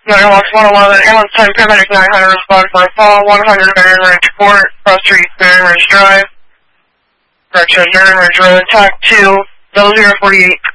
Nighthawks 111, ambulance 10, paramedic 900, respond for a fall, 100, Marion Ridge Court, Cross Street, Marion Ridge Drive. Correction, Marion Ridge Road, TAC 2, 0048.